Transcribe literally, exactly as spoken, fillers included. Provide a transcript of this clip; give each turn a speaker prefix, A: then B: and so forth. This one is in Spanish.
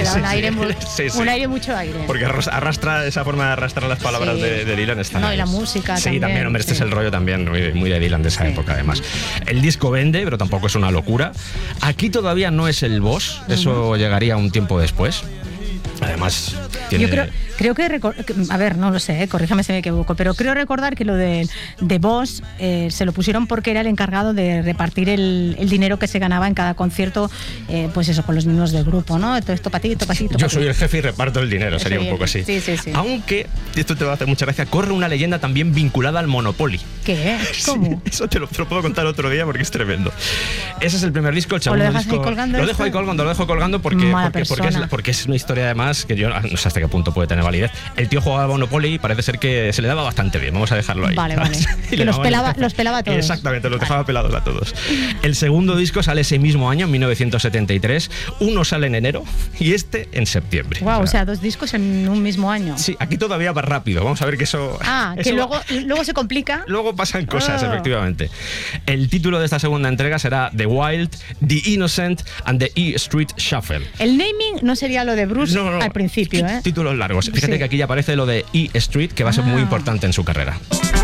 A: se da
B: sí,
A: un aire,
B: sí.
A: muy,
B: Sí, sí.
A: un aire mucho aire.
B: Porque arrastra esa forma de arrastrar las palabras
A: Sí.
B: de, de Dylan. Está
A: No,
B: ahí.
A: y la música
B: Sí,
A: también,
B: también, hombre, este
A: sí.
B: es el rollo también muy, muy de Dylan de esa
A: Sí.
B: época, además. El disco vende, pero tampoco es una locura. Aquí todavía no es el boss, eso llegaría un tiempo después. Además, tiene...
A: Yo creo, creo que, recor- a ver, no lo sé, eh, corríjame si me equivoco, pero creo recordar que lo de, de Boss eh, se lo pusieron porque era el encargado de repartir el, el dinero que se ganaba en cada concierto, eh, pues eso, con los miembros del grupo, ¿no? Todo esto para ti, esto para ti, esto
B: Yo
A: pa' ti.
B: soy el jefe y reparto el dinero,
A: Eso
B: sería un
A: bien.
B: poco así.
A: Sí, sí, sí.
B: Aunque, y esto te va a hacer mucha gracia, corre una leyenda también vinculada al Monopoly.
A: ¿Qué? ¿Cómo?
B: Sí, eso te lo, te lo puedo contar otro día porque es tremendo. Ese es el primer disco, el
A: ¿O
B: segundo
A: lo dejas ahí
B: disco.
A: colgando
B: Lo
A: esto?
B: dejo ahí colgando, lo dejo colgando porque,
A: Mala
B: porque, porque, es,
A: persona.
B: porque es una historia además que yo no sé hasta qué punto puede tener validez. El tío jugaba al Monopoly y parece ser que se le daba bastante bien, vamos a dejarlo ahí.
A: Vale, vale.
B: Y
A: Que
B: le
A: los
B: llamaban
A: pelaba-
B: el jefe.
A: los pelaba a todos.
B: Exactamente, los
A: Vale.
B: dejaba pelados a todos. El segundo disco sale ese mismo año, en mil novecientos setenta y tres. Uno sale en enero y este en septiembre.
A: Wow, o sea, dos discos en un mismo año.
B: Sí, aquí todavía va rápido. Vamos a ver que eso.
A: Ah, que
B: eso-
A: luego, luego se complica.
B: Luego pasan cosas,
A: Ah.
B: efectivamente. El título de esta segunda entrega será The Wild, The Innocent and the E Street Shuffle.
A: El naming no sería lo de Bruce
B: No, no, no.
A: al principio, ¿eh?
B: Títulos largos. Fíjate
A: Sí.
B: que aquí ya aparece lo de E Street, que va a ser muy
A: Ah.
B: importante en su carrera.